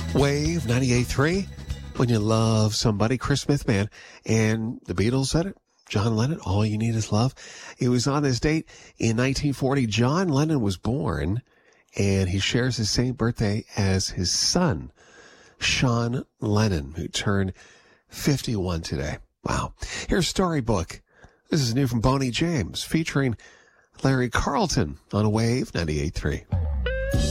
Wave 98.3. When you love somebody, Chris Smith Band, and the Beatles said it. John Lennon, all you need is love. It was on this date in 1940. John Lennon was born, and he shares his same birthday as his son, Sean Lennon, who turned 51 today. Wow. Here's Storybook. This is new from Boney James, featuring Larry Carlton on Wave 98.3.